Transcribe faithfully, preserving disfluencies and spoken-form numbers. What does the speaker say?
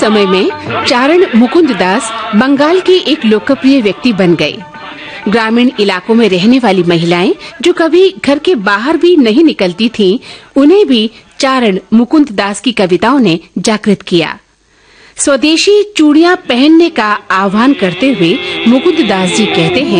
समय में चारण मुकुंद दास बंगाल के एक लोकप्रिय व्यक्ति बन गए। ग्रामीण इलाकों में रहने वाली महिलाएं जो कभी घर के बाहर भी नहीं निकलती थीं, उन्हें भी चारण मुकुंद दास की कविताओं ने जागृत किया। स्वदेशी चूड़ियां पहनने का आह्वान करते हुए मुकुंद दास जी कहते हैं,